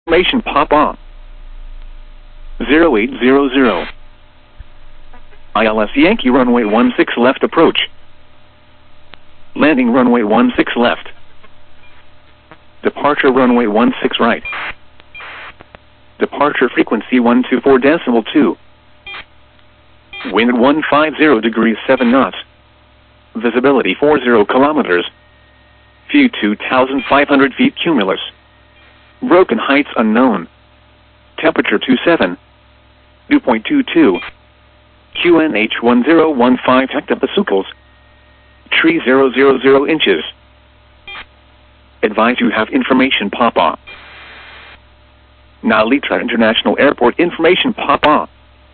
information pop on. 0800. ILS Yankee runway 16 left approach. Landing runway 16 left. Departure runway 16 right. Departure frequency 124.2. Wind 150 degrees 7 knots. Visibility 40 kilometers. View 2,500 feet cumulus. Broken heights unknown. Temperature 27. Dew point 22. QNH 1015 hectopascals. Tree 000 inches. Advise you have information pop on. Narita International Airport information pop on.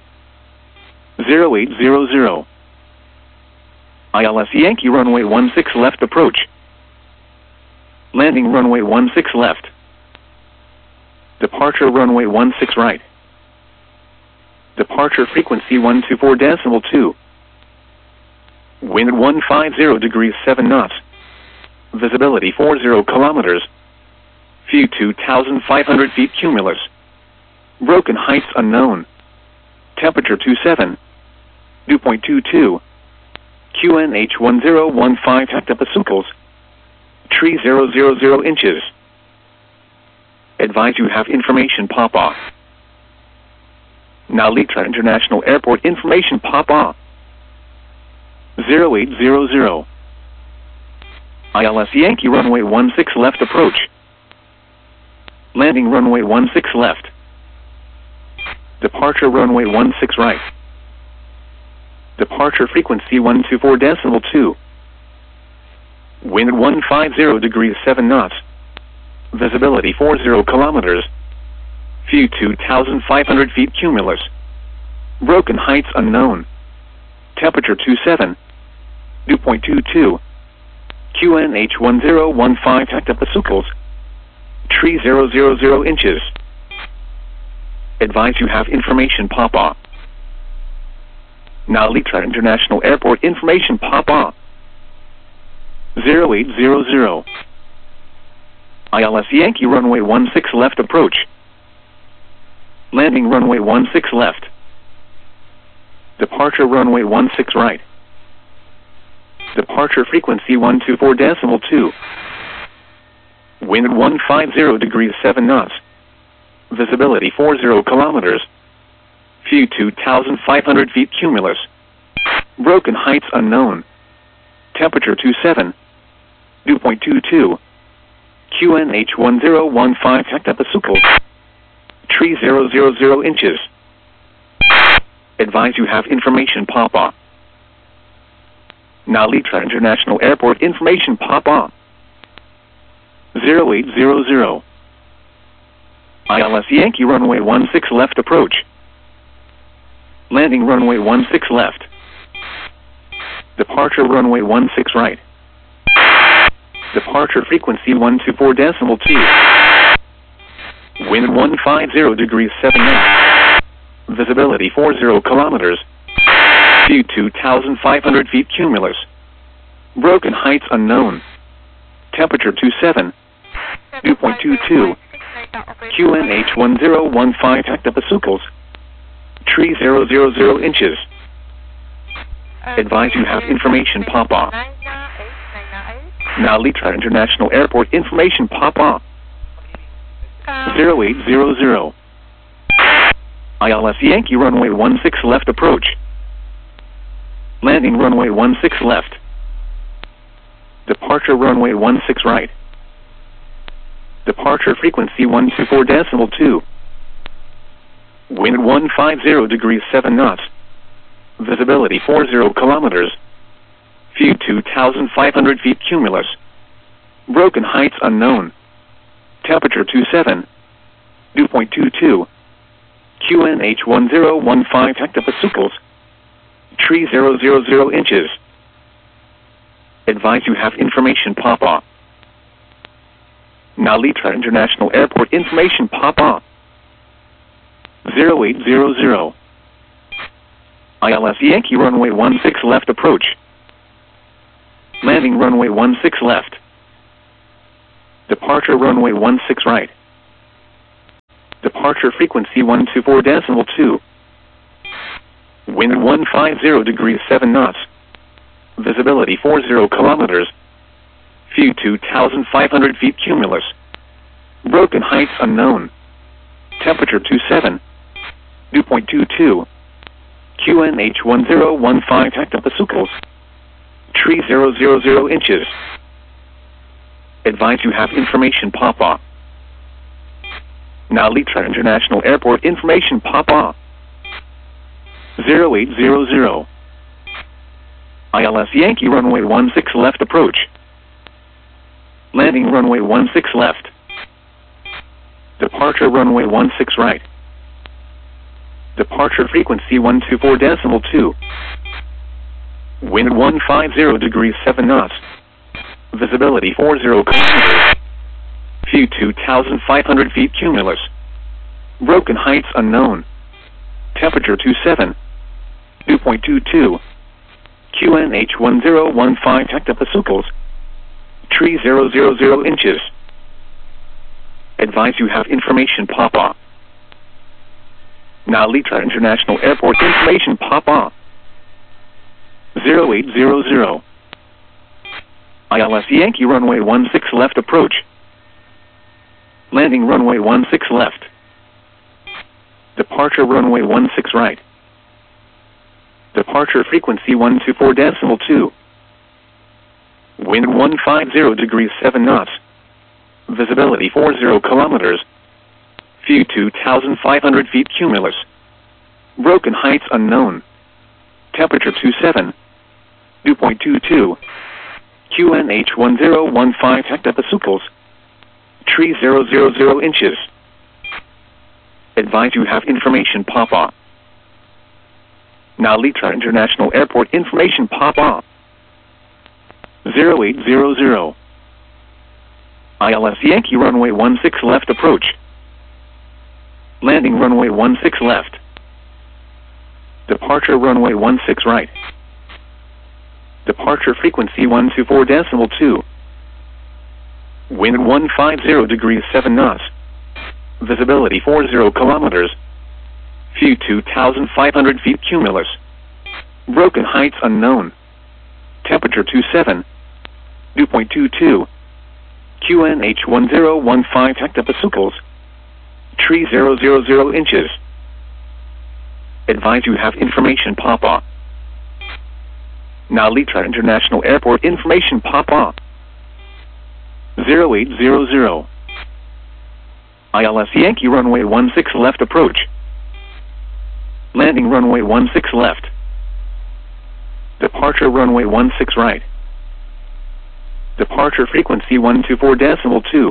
0800. ILS Yankee runway 16 left approach. Landing runway 16 left. Departure runway 16 right. Departure frequency 124.2. Wind 150 degrees 7 knots. Visibility 40 kilometers. View 2,500 feet cumulus. Broken heights unknown. Temperature 27. Dew point 22. QNH 1015 hectopascals. Tree 000 inches. Advise you have information pop off. Narita International Airport information pop on. 0800. ILS Yankee runway 16 left approach. Landing runway 16 left. Departure runway 16 right. Departure frequency 124.2. Wind 150 degrees 7 knots. Visibility 40 kilometers. View 2,500 feet cumulus. Broken heights unknown. Temperature 27. Dew point 22. QNH 1015 hectopascals. Tree 000 inches. Advise you have information pop on. Narita International Airport information pop on. 0800. ILS Yankee runway 16 left approach. Landing runway 16 left. Departure runway 16 right. Departure frequency 124.2. Wind 150 degrees 7 knots. Visibility 40 kilometers. View 2,500 feet cumulus. Broken heights unknown. Temperature 27. Dew point 22. QNH 1015 hectopascals. Tree 000 inches. Advise you have information pop on. Narita International Airport information pop on. 0800. ILS Yankee runway 16 left approach. Landing runway 16 left. Departure runway 16 right. Departure frequency 124.2. Wind 150 degrees 7 knots. Visibility 40 kilometers. View 2,500 feet cumulus. Broken heights unknown. Temperature 27. Dew point 22. QNH 1015 hectopascals. Tree 000 inches. Advise you have information pop on. Narita International Airport information pop on. 0800. ILS Yankee runway 16 left approach. Landing runway 16 left. Departure runway 16 right. Departure frequency 124.2. Wind 150 degrees 7 knots. Visibility 40 kilometers. View 2,500 feet cumulus. Broken heights unknown. Temperature 27. Dew point 22. QNH 1015 hectopascals. Tree 000 inches. Advise you have information pop on. Narita International Airport information pop on. 0800. ILS Yankee runway 16 left approach. Landing runway 16 left. Departure runway 16 right. Departure frequency 124.2. Wind 150 degrees 7 knots. Visibility 40 kilometers. View 2,500 feet cumulus. Broken heights unknown. Temperature 27. Dew point 22. QNH 1015 hectopascals. Tree 000 inches. Advise you have information pop-up. Now Litra International Airport information pop-up. 0800. ILS Yankee runway 16 left approach. Landing runway 16 left. Departure runway 16 right. Departure frequency 124.2. Wind 150 degrees 7 knots. Visibility 40 kilometers. View 2,500 feet cumulus. Broken heights unknown. Temperature 27. Dew point 22. QNH 1015 hectopascals. Tree 000 inches. Advise you have information pop-up. Now Litra International Airport information pop-up. 0800. ILS Yankee runway 16 left approach. Landing runway 16 left. Departure runway 16 right. Departure frequency 124.2. Wind 150 degrees 7 knots. Visibility 40 kilometers. View 2,500 feet cumulus. Broken heights unknown. Temperature 27. Dew point 22. QNH 1015 hectopascals. Tree 000 inches. Advise you have information pop-up. Now Litra International Airport information pop-up. 0800. ILS Yankee runway 16 left approach. Landing runway 16 left. Departure runway 16 right. Departure frequency 124.2. Wind 150 degrees 7 knots. Visibility 40 kilometers. View 2,500 feet cumulus. Broken heights unknown. Temperature 27. Dew point 22. QNH 1015 hectopascals. Tree 000 inches. Advise you have information pop-up. Now Litra International Airport information pop-up. 0800. ILS Yankee runway 16 left approach. Landing runway 16 left. Departure runway 16 right. Departure frequency 124.2.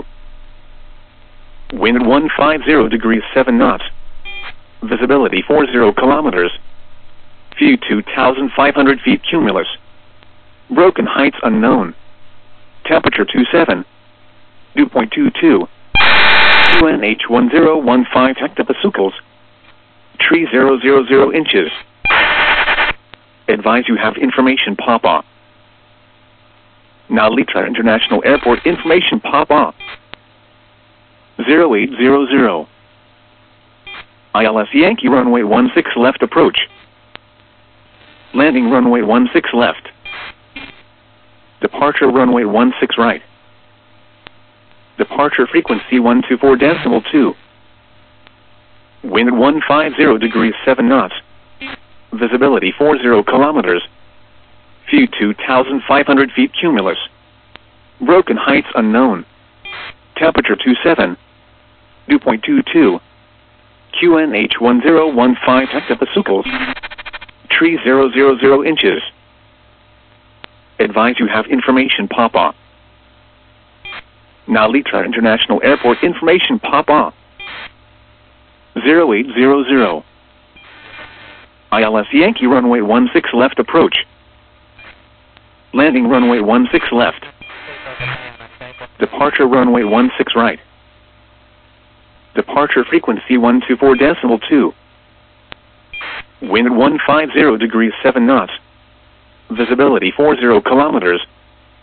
Wind 150 degrees 7 knots. Visibility 40 kilometers. View 2,500 feet cumulus. Broken heights unknown. Temperature 27. Dew point 22. QNH 1015 hectopascals. Tree 000 inches. Advise you have information pop-up. Now Litra International Airport information pop-up. 0800. ILS Yankee runway 16 left approach. Landing runway 16 left. Departure runway 16 right. Departure frequency 124.2. Wind 150 degrees 7 knots. Visibility 40 kilometers. View 2,500 feet cumulus. Broken heights unknown. Temperature 27. Dew point 22. QNH 1015 hectopascals. Tree 000 inches. Advise you have information pop-up. Now Litra International Airport information pop-up. 0800. ILS Yankee runway 16 left approach. Landing runway 16 left. Departure runway 16 right. Departure frequency 124.2. Wind 150 degrees 7 knots. Visibility 40 kilometers.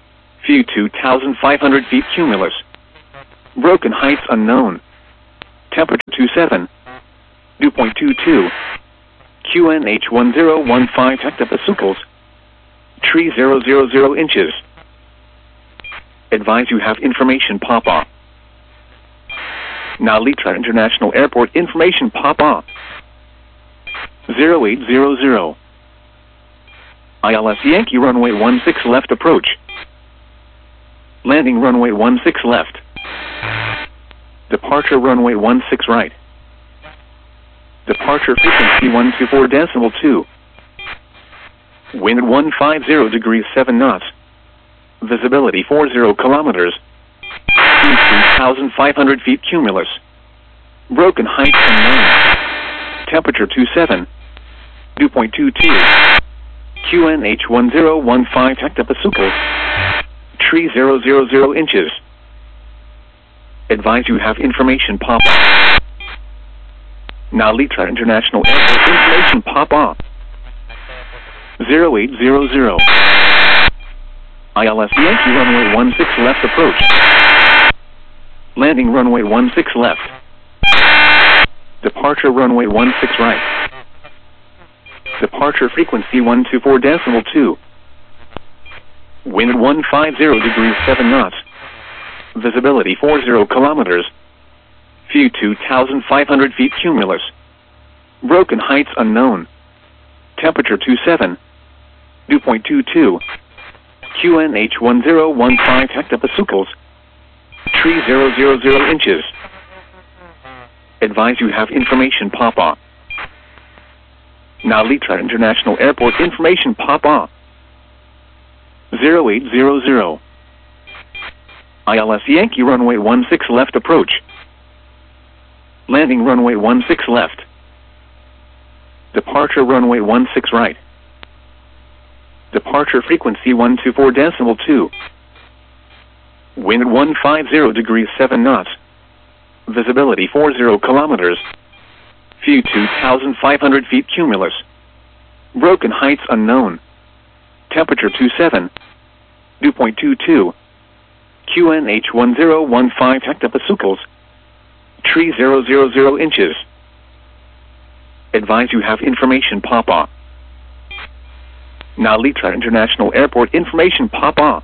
View 2,500 feet cumulus. Broken heights unknown. Temperature 27. Dew point 22. QNH 1015 hectopascals. Tree 000 inches. Advise you have information pop-up. Now Litra International Airport information pop-up. 0800. ILS Yankee runway 16 left approach. Landing runway 16 left. Departure runway 16 right. Departure frequency 124.2. Wind at 150 degrees 7 knots. Visibility 40 kilometers. Speed 3,500 feet cumulus. Broken height unknown. Temperature 27. Dew point 22. QNH 1015 hectopascals. Tree 000 inches. Advise you have information pop-up. Now Litra International Airport information pop-up. 0800. ILS Yankee runway 16 left approach. Landing runway 16 left. Departure runway 16 right. Departure frequency 124.2. Wind 150 degrees 7 knots. Visibility 40 kilometers. View 2,500 feet cumulus. Broken heights unknown. Temperature 27. Dew point 22. QNH 1015 hectopascals. Tree 000 inches. Advise you have information pop-up. Now Litra International Airport information pop-up. 0800. ILS Yankee runway 16 left approach. Landing runway 16 left. Departure runway 16 right. Departure frequency 124.2. Wind 150 degrees 7 knots. Visibility 40 kilometers. View 2,500 feet cumulus. Broken heights unknown. Temperature 27. Dew point 22. QNH 1015 hectopascals. Tree 000 inches. Advise you have information pop-up. Now Litra International Airport information pop-up.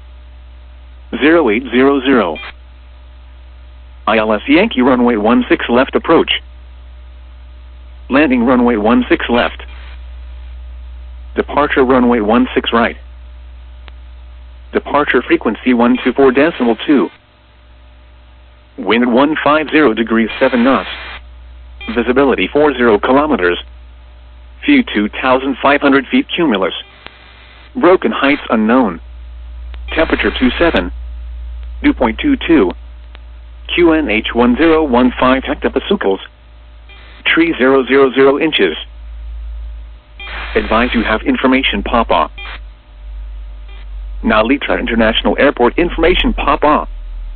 0800. ILS Yankee runway 16 left approach. Landing runway 16 left. Departure runway 16 right. Departure frequency 124.2. Wind 150 degrees 7 knots. Visibility 40 kilometers. View 2,500 feet cumulus. Broken heights unknown. Temperature 27. Dew point 22. QNH 1015 hectopascals. Tree 000 inches. Advise you have information pop-up. Now Litra International Airport information pop-up.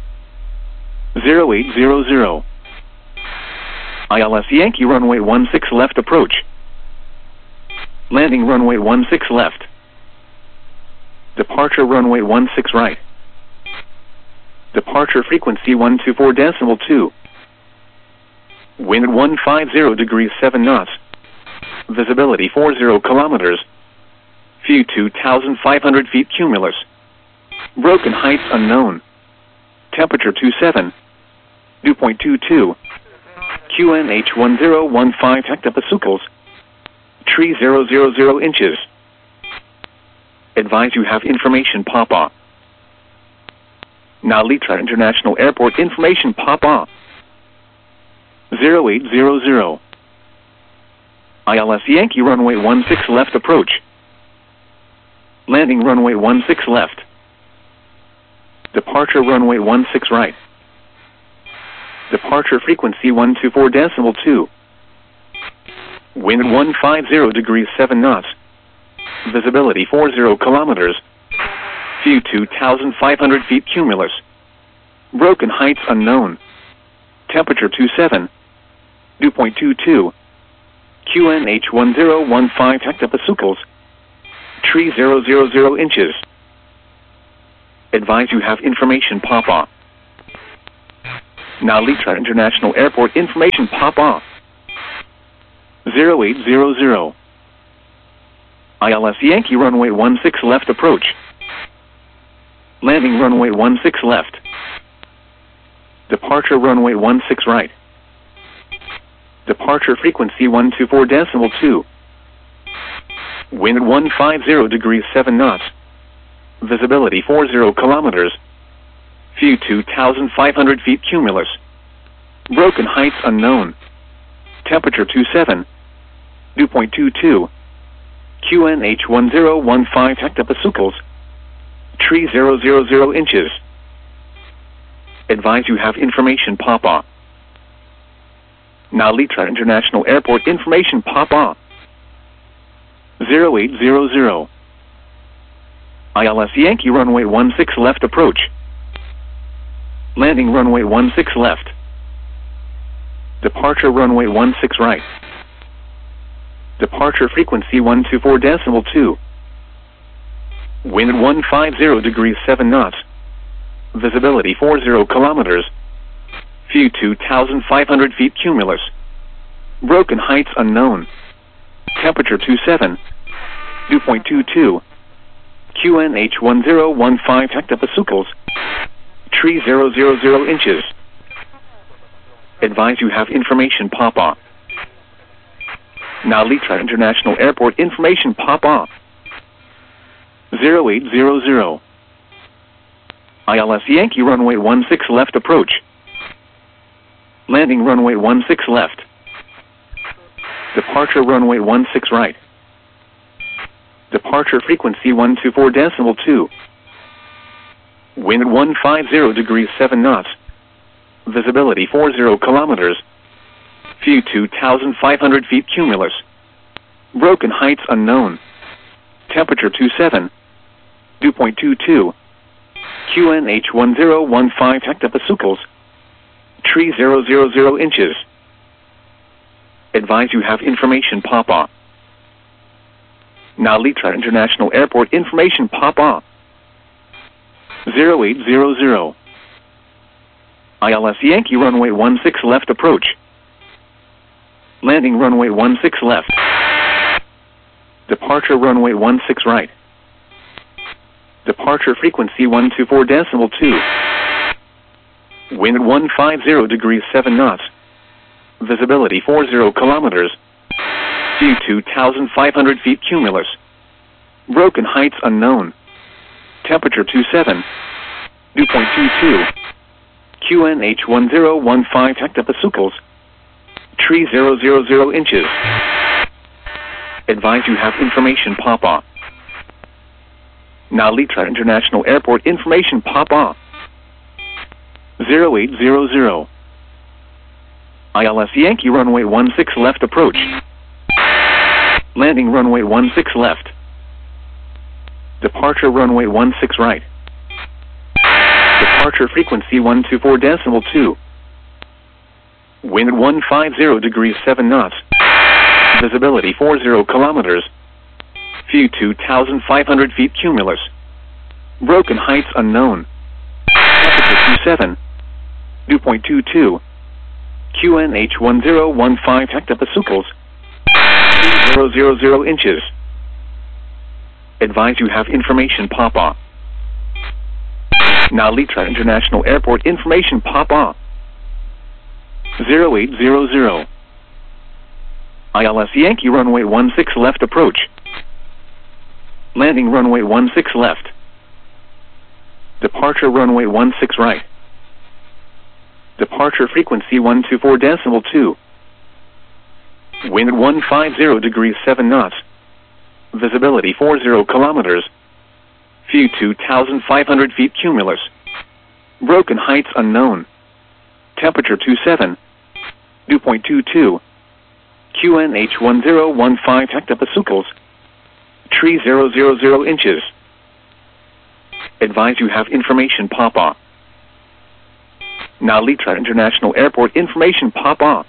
0800. ILS Yankee runway 16 left approach. Landing runway 16 left. Departure runway 16 right. Departure frequency 124.2. Wind 150 degrees 7 knots. Visibility 40 kilometers. View 2,500 feet cumulus. Broken heights unknown. Temperature 27. Dew point 22. QNH 1015 hectopascals. Tree 000 inches. Advise you have information pop-up. Now Litra International Airport information pop-up. 0800. ILS Yankee runway 16 left approach. Landing runway 16 left. Departure runway 16 right. Departure frequency 124.2. Wind 150 degrees 7 knots. Visibility 40 kilometers. View 2,500 feet cumulus. Broken heights unknown. Temperature 27. Dew point 22. QNH 1015 hectopascals. Tree 000 inches. Advise you have information pop-up. Now Litra International Airport information pop off. 0800. ILS Yankee runway 16 left approach. Landing runway 16 left. Departure runway 16 right. Departure frequency 124.2. Wind 150 degrees 7 knots. Visibility 40 kilometers. View 2,500 feet cumulus. Broken heights unknown. Temperature 27. Dew point 22. QNH 1015 hectopascals. Tree 000 inches. Advise you have information pop on. Now Litra International Airport information pop on. 0800. ILS Yankee runway 16 left approach. Landing runway 16 left. Departure runway 16 right. Departure frequency 124.2. Wind 150 degrees 7 knots. Visibility 40 kilometers. View 2,500 feet cumulus. Broken heights unknown. Temperature 27. Dew point 22. QNH 1015 hectopascals. Tree 000 inches. Advise you have information pop on. Now Litra International Airport information pop off. 0800. ILS Yankee runway 16 left approach. Landing runway 16 left. Departure runway 16 right. Departure frequency 124.2. Wind 150 degrees 7 knots. Visibility 40 kilometers. View 2,500 feet cumulus. Broken heights unknown. Temperature 27. Dew point 22. QNH 1015 hectopascals. Tree 000 inches. Advise you have information pop on. Now Litra International Airport information pop on. 0800. ILS Yankee runway 16 left approach. Landing runway 16 left. Departure runway 16 right. Departure frequency 124.2. Wind 150 degrees 7 knots. Visibility 40 kilometers. View 2,500 feet cumulus. Broken heights unknown. Temperature 27. Dew point 22. QNH 1015 hectopascals. Tree 000 inches. Advise you have information pop on. Now Litra International Airport information pop on. 0800. ILS Yankee runway 16 left approach. Landing runway 16 left. Departure runway 16 right. Departure frequency 124.2. Wind 150 degrees 7 knots. Visibility 40 kilometers. View 2,500 feet cumulus. Broken heights unknown. Temperature 27. Dew point 22. QNH 1015 hectopascals. 000 inches. Advise you have information pop on. Now Litra International Airport information pop on. 0800. ILS Yankee runway 16 left approach. Landing runway 16 left. Departure runway 16 right. Departure frequency 124.2. Wind 150 degrees 7 knots. Visibility 40 kilometers. View 2,500 feet cumulus. Broken heights unknown. Temperature 27. Dew point 22. QNH 1015 hectopascals. Tree 000 inches. Advise you have information pop on. Now Litra International Airport information pop on.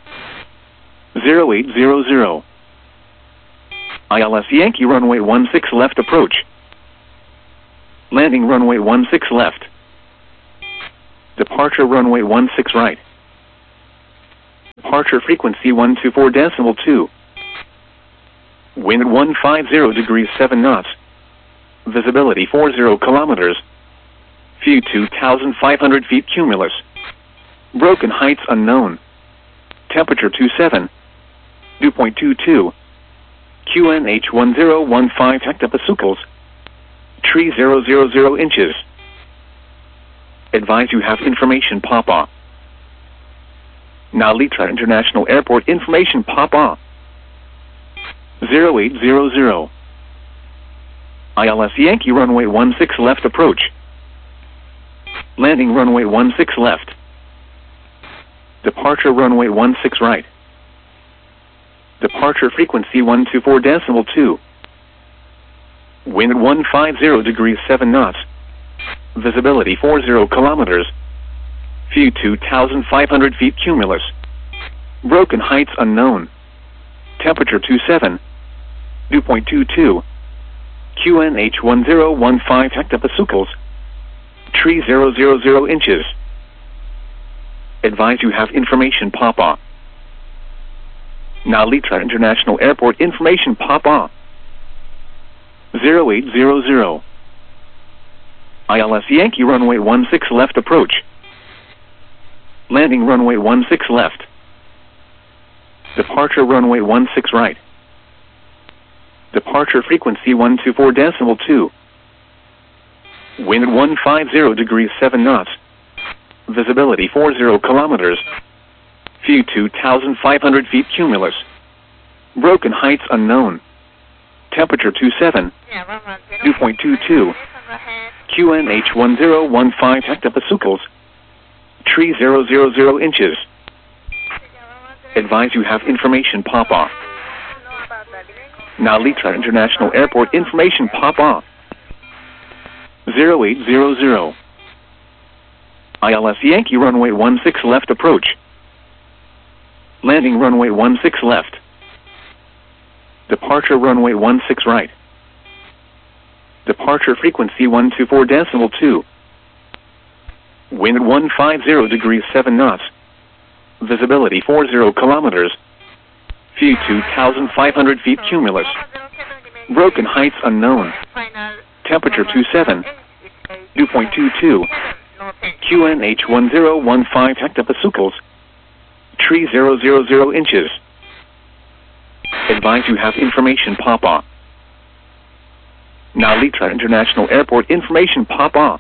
0800. ILS Yankee runway 16 left approach. Landing runway 16 left. Departure runway 16 right. Departure frequency 124.2. Wind at 150 degrees 7 knots. Visibility 40 kilometers. View 2,500 feet cumulus. Broken heights unknown. Temperature 27. Dew point 22. QNH 1015 hectopascals. Tree 000 inches. Advise you have information pop-off. Narita International Airport information pop-off. 0800. ILS Yankee runway 16 left approach. Landing runway 16 left. Departure runway 16 right. Departure frequency 124.2. Wind at 150 degrees 7 knots. Visibility 40 kilometers. View 2,500 feet cumulus. Broken heights unknown. Temperature 27. Dew point 22. QNH 1015 hectopascals. Tree 000 inches. Advise you have information pop-off. Narita International Airport information pop-off. 0800. ILS Yankee runway 16 left approach. Landing runway 16 left. Departure runway 16 right. Departure frequency 124.2. Wind at 150 degrees 7 knots. Visibility 40 kilometers. View 2,500 feet cumulus. Broken heights unknown. Temperature 27. Dew point 22. QNH 1015 hectopascals. Tree 000 inches. Advise you have information pop-off. Narita International Airport information pop-off. 0800. ILS Yankee runway 16 left approach. Landing runway 16 left. Departure runway 16 right. Departure frequency 124.2. Wind at 150 degrees 7 knots. Visibility 40 kilometers. View 2,500 feet cumulus. Broken heights unknown. Temperature 27. Dew point 22. QNH 1015 hectopascals. Tree 000 inches. Advise you have information pop-off. Narita International Airport information pop-off.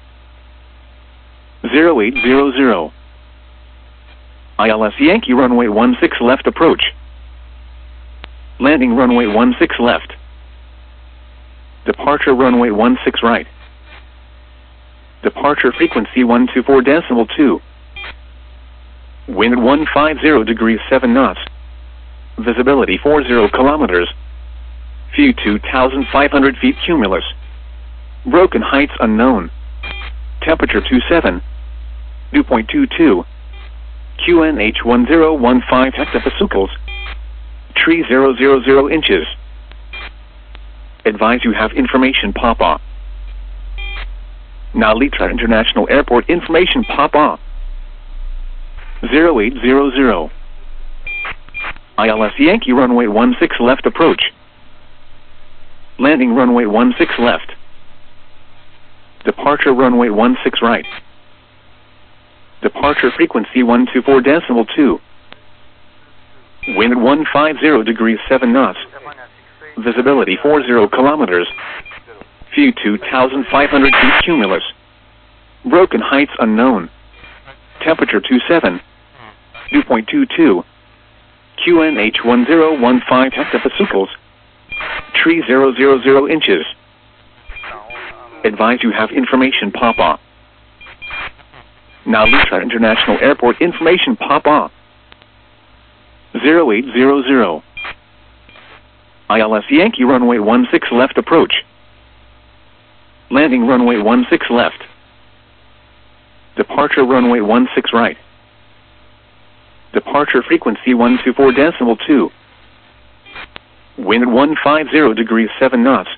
0800. ILS Yankee runway 16 left approach. Landing runway 16 left. Departure runway 16 right. Departure frequency 124.2. Wind at 150 degrees 7 knots. Visibility 40 kilometers. View 2,500 feet cumulus. Broken heights unknown. Temperature 27. Dew point 22. QNH 1015 hectopascals. Tree 000 inches. Advise you have information pop-off. Narita International Airport information pop-off. 0800. ILS Yankee runway 16 left approach. Landing runway 16 left. Departure runway 16 right. Departure frequency 124.2. Wind at 150 degrees 7 knots. Visibility 40 kilometers. View 2,500 feet cumulus. Broken heights unknown. Temperature 27. Dew point 22. QNH 1015 hectopascals. Tree 000 inches. Advise you have information pop-off. Narita International Airport information pop-off. 0800. ILS Yankee runway 16 left approach. Landing runway 16 left. Departure runway 16 right. Departure frequency 124.2. Wind at 150 degrees 7 knots.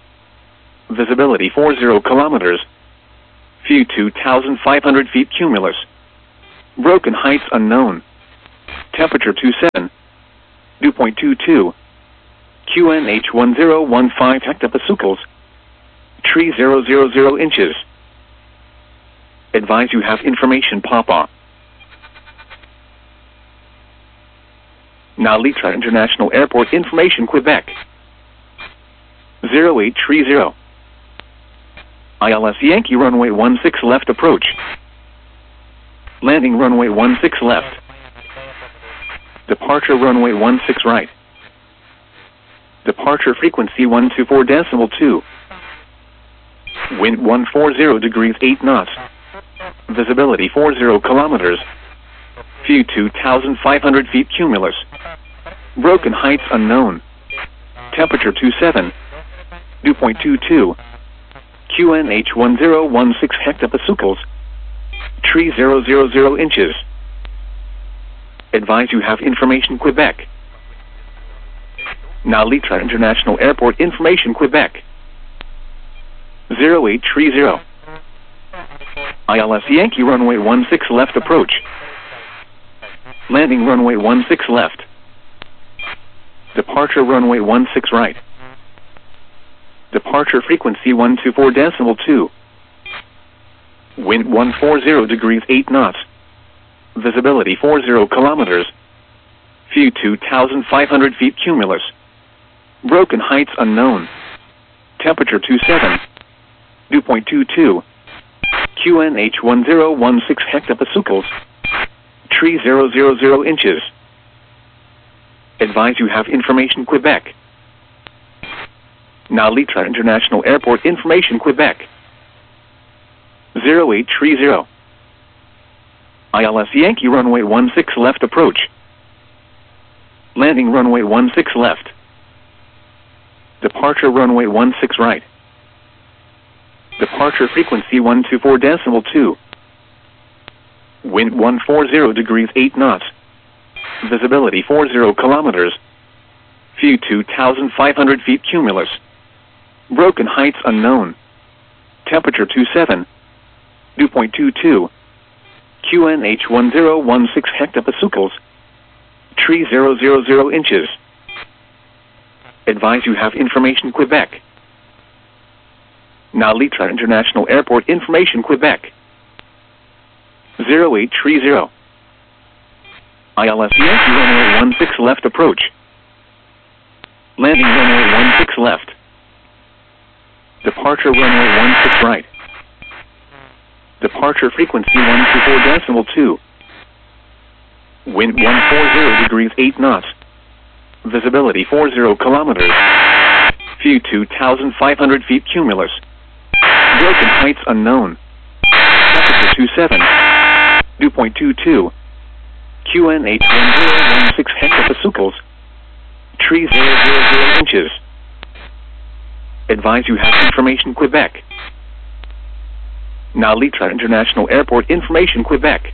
Visibility 40 kilometers. View 2,500 feet cumulus. Broken heights unknown. Temperature 27. Dew point 22. QNH 1015 hectopascals. Tree 000 inches. Advise you have information pop up. Now Litra International Airport information Quebec. 0830. ILS Yankee runway 16 left approach. Landing runway 16 left. Departure runway 16 right. Departure frequency 124.2. Wind 140 degrees 8 knots. Visibility 40 kilometers. View 2,500 feet cumulus. Broken heights unknown. Temperature 27. Dew point 22. QNH 1016 hectopascals. Tree 000 inches. Advise you have information Quebec. Now Litra International Airport information Quebec. 0830. ILS Yankee runway 16 left approach. Landing runway 16 left. Departure runway 16 right. Departure frequency 124.2. Wind 140 degrees 8 knots. Visibility 40 kilometers. View 2,500 feet cumulus. Broken heights unknown. Temperature 27. Dew point 22. QNH 1016 hectopascals. Tree 000 inches. Advise you have information Quebec. Now Litra International Airport information Quebec. 0830. ILS Yankee runway 16 left approach. Landing runway 16 left. Departure runway 16 right. Departure frequency 124.2. Wind 140 degrees 8 knots. Visibility 40 kilometers. View 2,500 feet cumulus. Broken heights unknown. Temperature 27. Dew point 22. QNH 1016 hectopascals. Tree 000 inches. Advise you have information Quebec. Now Litra International Airport information Quebec. 0830. ILS Yankee runway 16 left approach. Landing runway 16 left. Departure runway 16 right. Departure frequency 124.2. Wind 140 degrees 8 knots. Visibility 40 kilometers. View 2,500 feet cumulus. Broken heights unknown. Temperature 27. Dew point 22. QNH 1016 hectopascals. Tree 000 inches. Advise you have information Quebec. Now Litra International Airport information Quebec.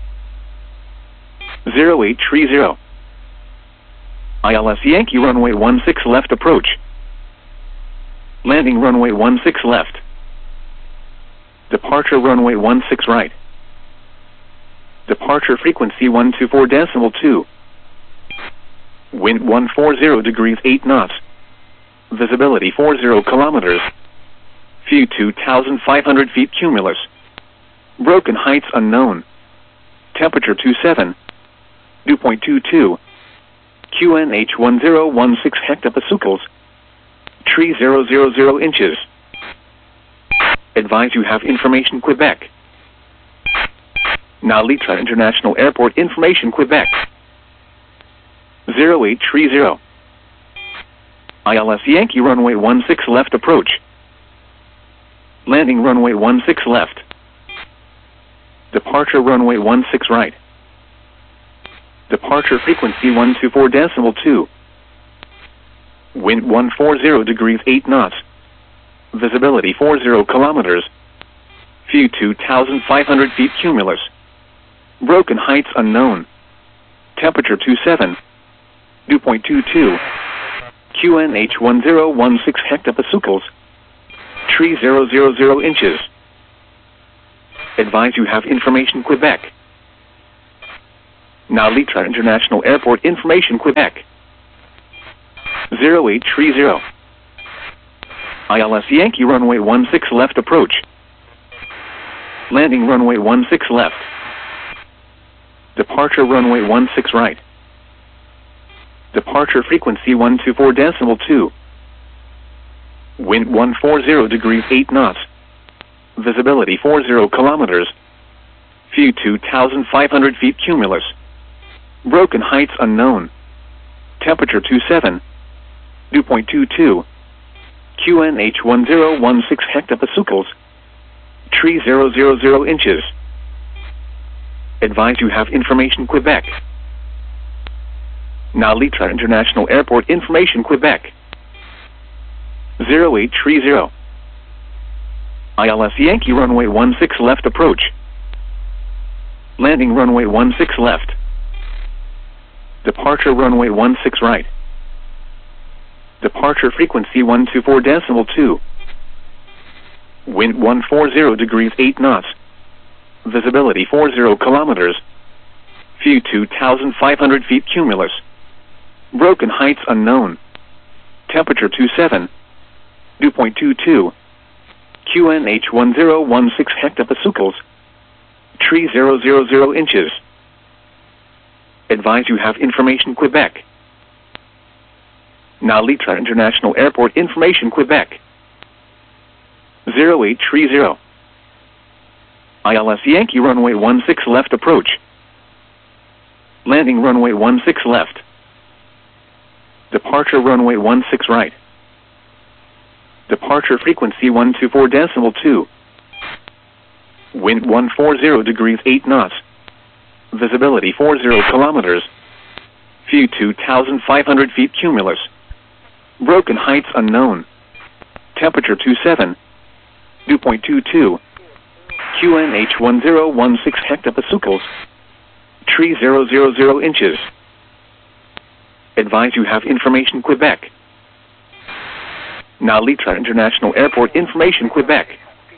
0830. ILS Yankee runway 16 left approach. Landing runway 16 left. Departure runway 16 right. Departure frequency 124.2. Wind 140 degrees 8 knots. Visibility 40 kilometers. View 2,500 feet cumulus. Broken heights unknown. Temperature 27. Dew point 22. QNH 1016 hectopascals. Tree 000 inches. Advise you have information Quebec. Now Litra International Airport information Quebec. 0830. ILS Yankee runway 16 left approach. Landing runway 16 left. Departure runway 16 right. Departure frequency 124.2. Wind 140 degrees 8 knots. Visibility 40 kilometers. View 2,500 feet cumulus. Broken heights unknown. Temperature 27. Dew point 22. QNH 1016 hectopascals. Tree 000 inches. Advise you have information Quebec. Now Litra International Airport information Quebec. 0830. ILS Yankee runway 16 left approach. Landing runway 16 left. Departure runway 16 right. Departure frequency 124.2. Wind 140 degrees 8 knots. Visibility 40 kilometers. View 2,500 feet cumulus. Broken heights unknown. Temperature 27. Dew point 22. QNH 1016 hectopascals. Tree 000 inches. Advise you have information Quebec. Now Litra International Airport information Quebec. 0830. ILS Yankee runway 16 left approach. Landing runway 16 left. Departure runway 16 right. Departure frequency 124.2. Wind 140 degrees 8 knots. Visibility 40 kilometers. View 2,500 feet cumulus. Broken heights unknown. Temperature 27. Dew point 22. QNH 1016 hectopascals. Tree 000 inches. Advise you have information Quebec. Now Litra International Airport information Quebec. 0830. ILS Yankee runway 16 left approach. Landing runway 16 left. Departure runway 16 right. Departure frequency 124.2. Wind 140 degrees 8 knots. Visibility 40 kilometers. View 2,500 feet cumulus. Broken heights unknown. Temperature 27. Dew point 22. QNH 1016 hectopascals. Tree 000 inches. Advise you have information Quebec. Now Litra International Airport information Quebec.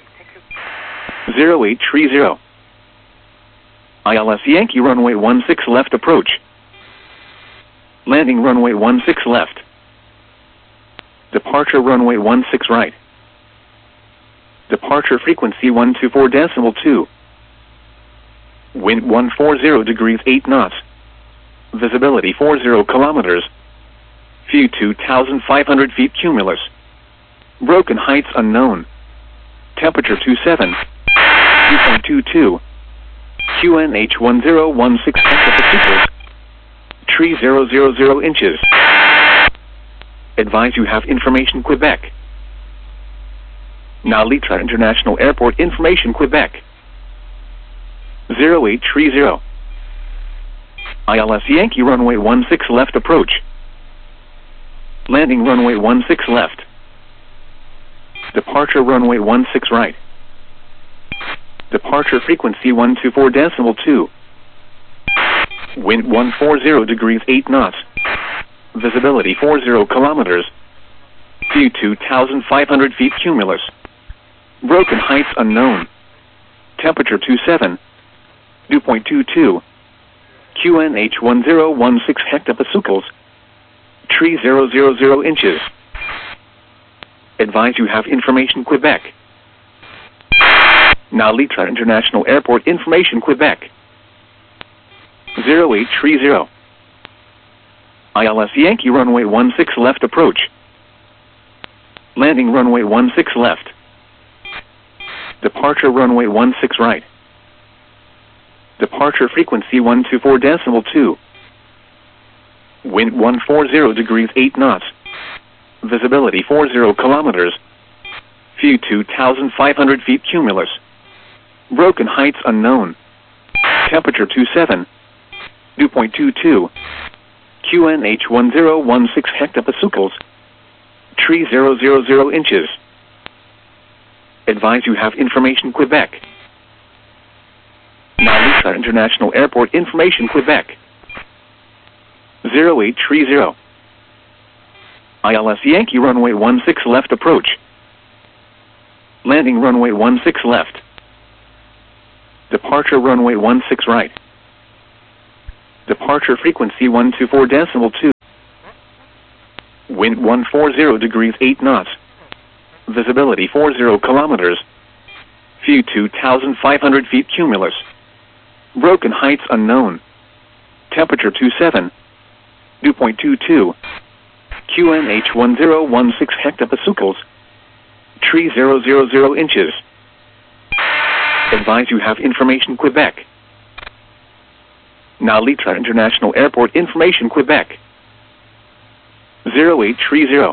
0830. ILS Yankee runway 16 left approach. Landing runway 16 left. Departure runway 16 right. Departure frequency 124.2. Wind 140 degrees 8 knots. Visibility 40 kilometers. View 2,500 feet cumulus. Broken heights unknown. Temperature 27. Dew point 22. QNH 1016 hectopascals. Tree 000 inches. Advise you have information Quebec. Now Litra International Airport information Quebec. 0830. ILS Yankee runway 16 left approach. Landing runway 16 left. Departure runway 16 right. Departure frequency 124.2. Wind 140 degrees 8 knots. Visibility 40 kilometers. View 2,500 feet cumulus. Broken heights unknown. Temperature 27. Dew point 22. QNH 1016 hectopascals. Tree 000 inches. Advise you have information Quebec. Now Litra International Airport information Quebec. 0830. ILS Yankee runway 16 left approach. Landing runway 16 left. Departure runway 16 right. Departure frequency 124.2. Wind 140 degrees 8 knots. Visibility 40 kilometers. View 2,500 feet cumulus. Broken heights unknown. Temperature 27. Dew point 22. QNH 1016 hectopascals. Tree 000 inches. Advise you have information Quebec. Now Litra International Airport information Quebec. 0830. ILS Yankee runway 16 left approach. Landing runway 16 left. Departure runway 16 right. Departure frequency 124 decimal 2. Wind 140 degrees 8 knots. Visibility 40 kilometers. View 2,500 feet cumulus. Broken heights unknown. Temperature 27. Dew point 22. QNH 1016 hectopascals. Tree 000 inches. Advise you have information Quebec. Now Litra International Airport information Quebec. 0830.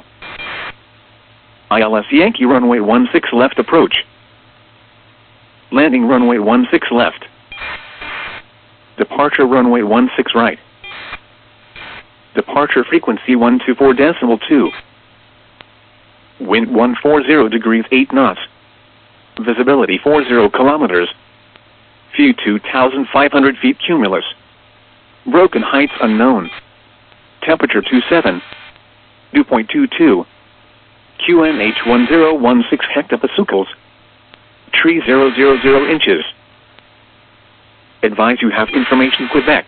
ILS Yankee runway 16 left approach. Landing runway 16 left. Departure runway 16 right. Departure frequency 124 decimal 2. Wind 140 degrees 8 knots. Visibility 40 kilometers. View 2,500 feet cumulus. Broken heights unknown. Temperature 27. Dew point 22. QNH 1016 hectopascals. Tree 000 inches. Advise you have information Quebec.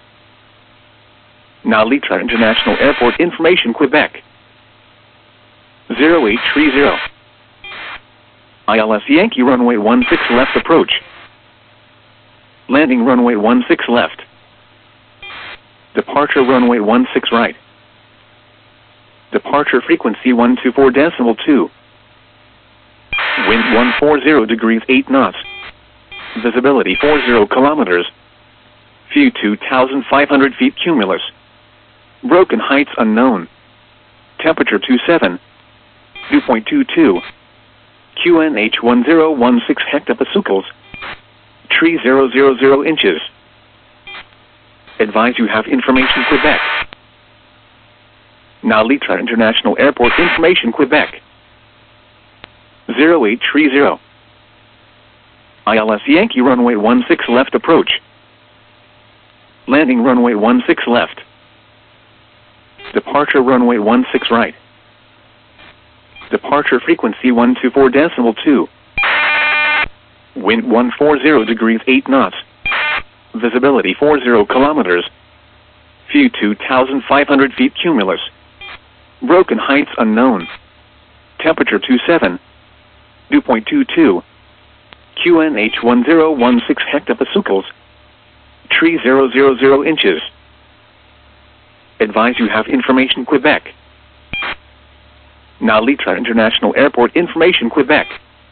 Now Litra International Airport information Quebec. 0830. ILS Yankee runway 16 left approach. Landing runway 16 left. Departure runway 16 right. Departure frequency 124 decimal 2. Wind 140 degrees 8 knots. Visibility 40 kilometers. View 2,500 feet cumulus. Broken heights unknown. Temperature 27. Dew point 22. QNH 1016 hectopascals. Tree 000 inches. Advise you have information Quebec. Now Litra International Airport information Quebec. 0830. ILS Yankee runway 16 left approach. Landing runway 16 left. Departure runway 16 right. Departure frequency 124 decimal 2. Wind 140 degrees 8 knots. Visibility 40 kilometers. View 2,500 feet cumulus. Broken heights unknown. Temperature 27. Dew point 22. QNH 1016 hectopascals. Tree 000 inches. Advise you have information Quebec. Now Litra International Airport information Quebec.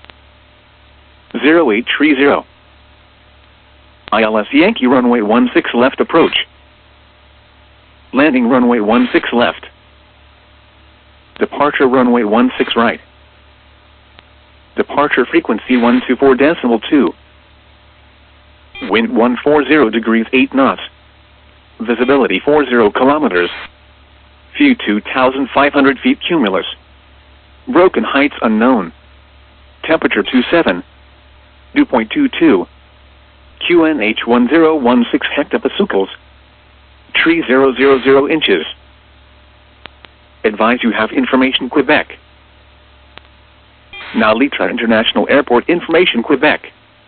0830. ILS Yankee runway 16 left approach. Landing runway 16 left. Departure runway 16 right. Departure frequency 124 decimal 2. Wind 140 degrees 8 knots. Visibility 40 kilometers. View 2,500 feet cumulus. Broken heights unknown. Temperature 27. Dew point 22. QNH 1016 hectopascals. Tree 000 inches. Advise you have information Quebec. Now Litra International Airport information Quebec.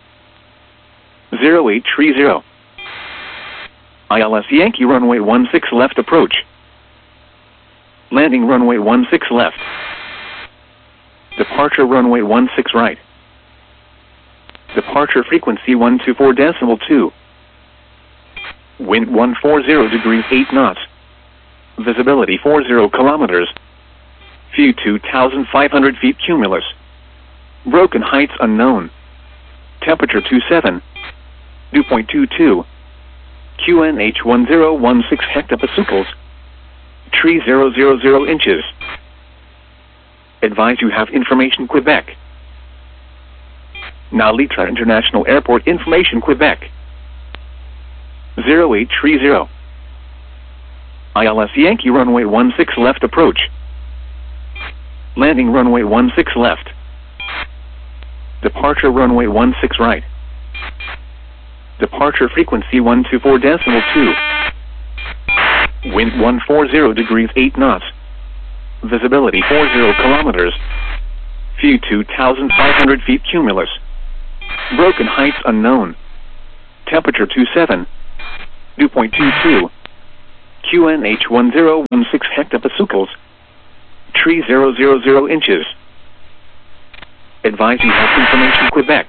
0830. ILS Yankee runway 16 left approach. Landing runway 16 left. Departure runway 16 right. Departure frequency 124 decimal 2. Wind 140 degrees 8 knots. Visibility 40 kilometers. View 2,500 feet cumulus. Broken heights unknown. Temperature 27. Dew point 22. QNH 1016 hectopascals. Tree 000 inches. Advise you have information Quebec. Now Litra International Airport information Quebec. 0830. ILS Yankee runway 16 left approach. Landing runway 16 left. Departure runway 16 right. Departure frequency 124 decimal 2. Wind 140 degrees 8 knots. Visibility 40 kilometers. View 2,500 feet cumulus. Broken heights unknown. Temperature 27. 2.22, QNH 1016 hectopascals, tree 000 inches. Advise you have information Quebec.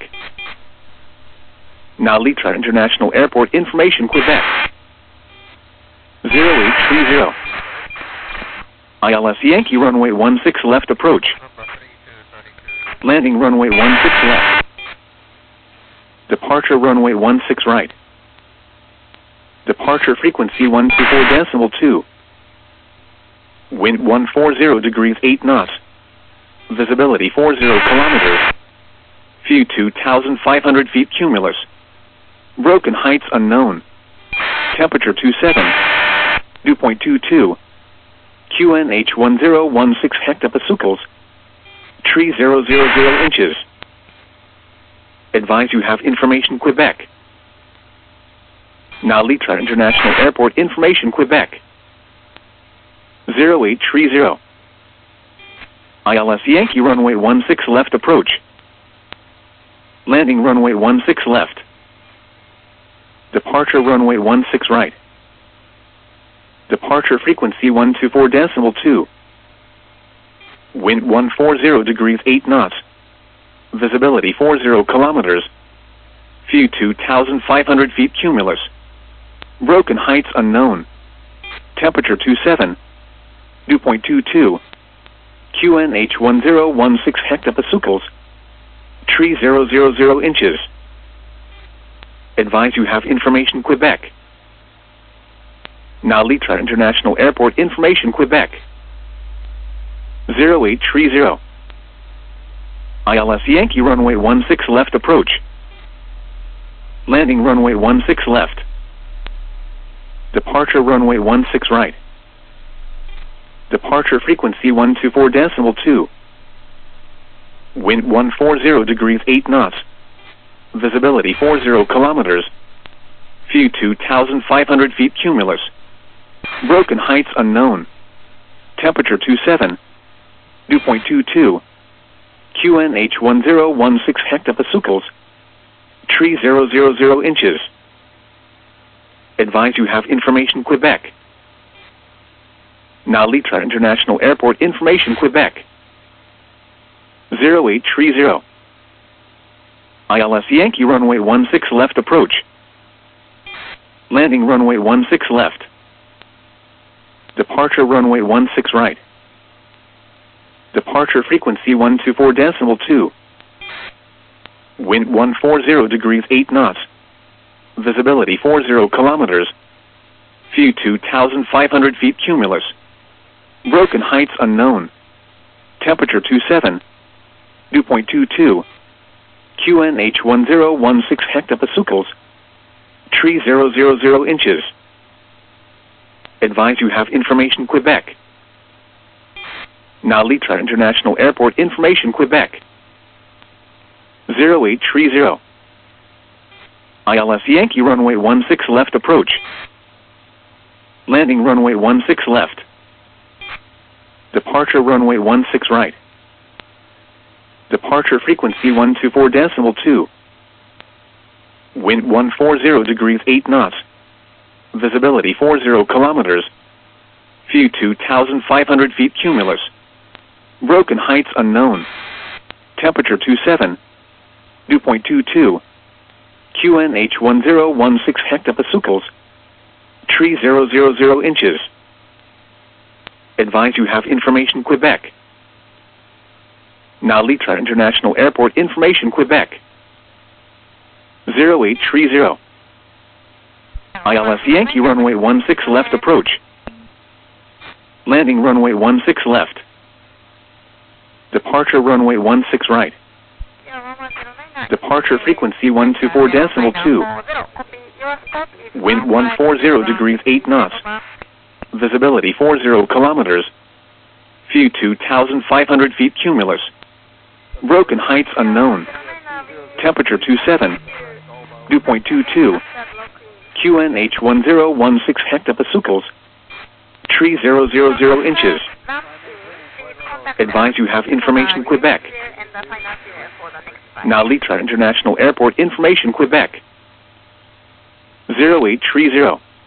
Nalitra International Airport information Quebec. 0830. ILS Yankee runway 16 left approach. Landing runway 16 left. Departure runway 16 right. Departure frequency 124.2. Wind 140 degrees 8 knots. Visibility 40 kilometers. View 2,500 feet cumulus. Broken heights unknown. Temperature 27. Dew point 22. QNH 1016 hectopascals. Tree 000 inches. Advise you have information Quebec. Nalitra International Airport information Quebec. 0830. ILS Yankee runway 16 left approach. Landing runway 16 left. Departure runway 16 right. Departure frequency 124.2. Wind 140 degrees 8 knots. Visibility 40 kilometers. View 2,500 feet cumulus. Broken heights unknown. Temperature 27. Dew point 22. QNH 1016 hectopascals. Tree 000 inches. Advise you have information Quebec. Nalitra International Airport information Quebec. 0830. ILS Yankee runway 16 left approach. Landing runway 16 left. Departure runway 16 right. Departure frequency 124.2. Wind 140 degrees 8 knots. Visibility 40 kilometers. View 2,500 feet cumulus. Broken heights unknown. Temperature 27. Dew point 22. QNH 1016 hectopascals. Tree 000 inches. Advise you have information Quebec. Nalitra International Airport information Quebec. 0830. ILS Yankee runway 16 left approach. Landing runway 16 left. Departure runway 16 right. Departure frequency 124.2. Wind 140 degrees 8 knots. Visibility 40 kilometers. View 2,500 feet cumulus. Broken heights unknown. Temperature 27. Dew point 22. QNH 1016 hectopascals. Tree 000 inches. Advise you have information Quebec. Nalitra International Airport information Quebec. 0830. ILS Yankee runway 16 left approach. Landing runway 16 left. Departure runway 16 right. Departure frequency 124.2. Wind 140 degrees 8 knots. Visibility 40 kilometers. View 2,500 feet cumulus. Broken heights unknown. Temperature 27. Dew point 22. QNH 1016 hectopascals. Tree 000 inches. Advise you have information Quebec. Nalitra International Airport information Quebec. 0830. ILS Yankee runway 16 left approach. Landing runway 16 left. Departure runway 16 right. Departure frequency 124.2. Wind 140 degrees 8 knots. Visibility 40 kilometers. View 2,500 feet cumulus. Broken heights unknown. Temperature 27. Dew point 22. QNH 1016 hectopascals. Tree 000 inches. Advise you have information Quebec. Nalitra International Airport information Quebec. 0830.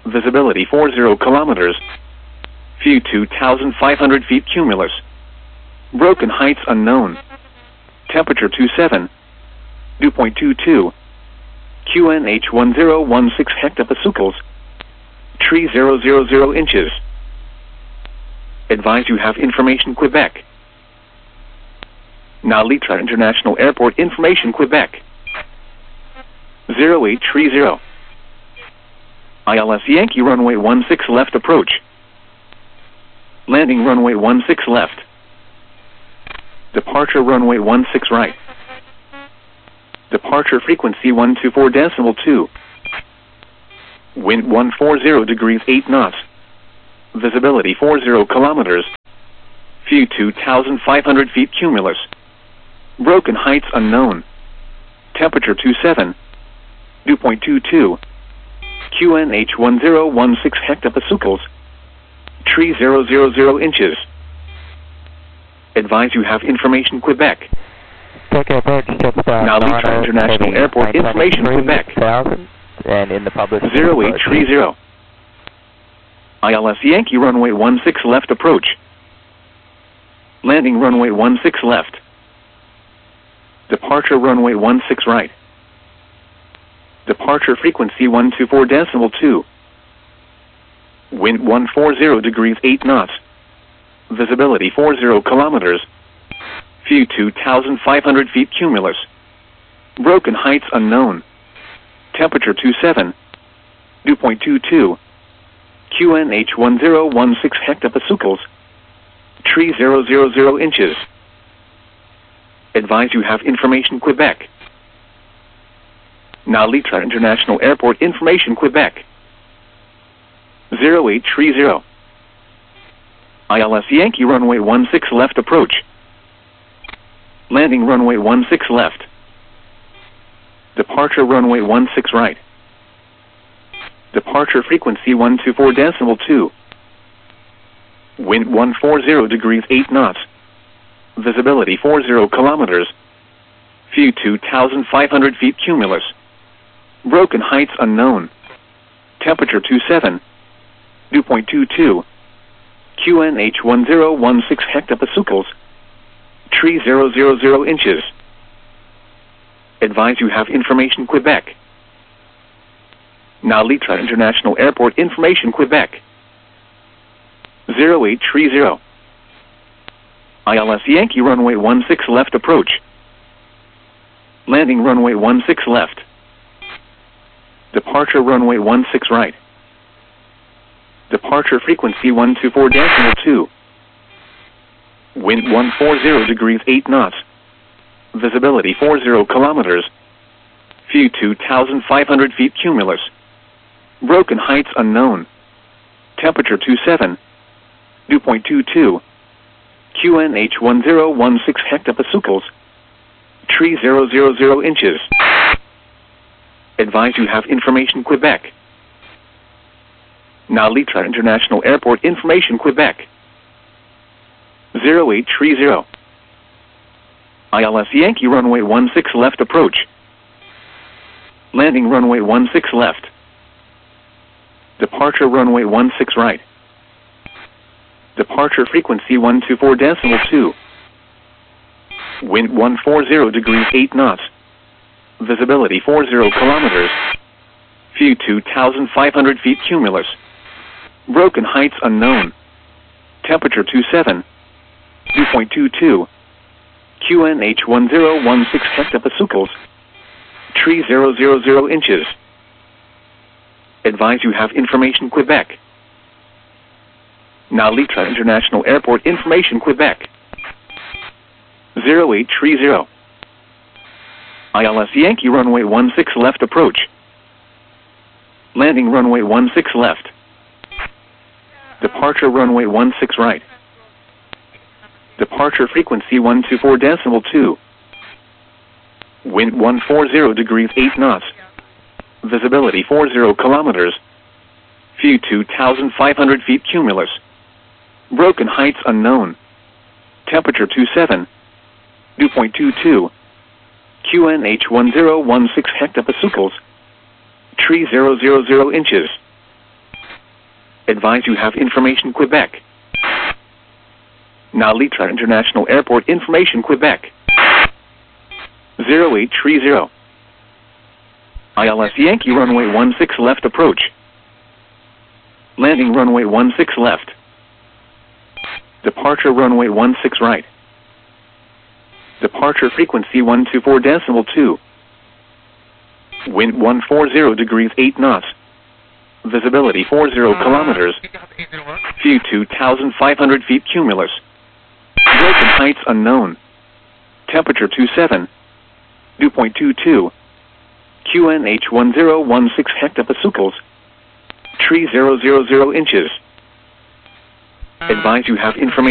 Visibility 40 kilometers. View 2,500 feet cumulus. Broken heights unknown. Temperature 27. Dew point 22. QNH 1016 hectopascals. Tree 000 inches. Advise you have information Quebec. Nalitra International Airport information Quebec. 0830. ILS Yankee runway 16 left approach. Landing runway 16 left. Departure runway 16 right. Departure frequency 124.2. Wind 140 degrees 8 knots. Visibility 40 kilometers. View 2,500 feet cumulus. Broken heights unknown. Temperature 27. Dew point 22. QNH 1016 hectopascals. Tree 000 inches. Advise you have information Quebec. Now Litra International Airport information Quebec. And in the public 0830. ILS Yankee runway 16 left approach. Landing runway 16 left. Departure runway 16 right. Departure frequency 124.2. Wind 140 degrees 8 knots. Visibility 40 kilometers. View 2,500 feet cumulus. Broken heights unknown. Temperature 27. Dew point 22. QNH 1016 hectopascals. Tree 000 inches. Advise you have information Quebec. Now Litra International Airport information Quebec. 0830. ILS Yankee runway 16 left approach. Landing runway 16 left. Departure runway 16 right. Departure frequency 124.2. Wind 140 degrees 8 knots. Visibility 40 kilometers. View 2,500 feet cumulus. Broken heights unknown. Temperature 27. Dew point 22. QNH 1016 hectopascals. Tree 000 inches. Advise you have information Quebec. Now Litra International Airport information Quebec. 0830. ILS Yankee runway 16 left approach. Landing runway 16 left. Departure runway 16 right. Departure frequency 124.2. Wind 140 degrees 8 knots. Visibility 40 kilometers. View 2,500 feet cumulus. Broken heights unknown. Temperature 27. Dew point 22. QNH 1016 hectopascals. Tree 000 inches. Advise you have information Quebec. Now Litra International Airport information Quebec. 0830. ILS Yankee runway 16 left approach. Landing runway 16 left. Departure runway 16 right. Departure frequency 124.2. Wind 140 degrees 8 knots. Visibility 40 kilometers. View 2,500 feet cumulus. Broken heights unknown. Temperature 27. Dew point 22. QNH 1016 hectopascals. Tree 000 inches. Advise you have information Quebec. Now Litra International Airport information Quebec. 0830. ILS Yankee runway 16 left approach. Landing runway 16 left. Departure runway 16 right. Departure frequency 124.2. Wind 140 degrees 8 knots. Visibility 40 kilometers. View 2,500 feet cumulus. Broken heights unknown. Temperature 27. Dew point 22. QNH 1016 hectopascals. Tree 000 inches. Advise you have information Quebec. Now Litra International Airport information Quebec. 0830. ILS Yankee runway 16 left approach. Landing runway 16 left. Departure runway 16 right. Departure frequency 124.2. Wind 140 degrees 8 knots. Visibility 40 kilometers. View 2,500 feet cumulus. Broken heights unknown. Temperature 27. Dew point 22. QNH 1016 hectopascals. Tree 000 inches. Advise you have information.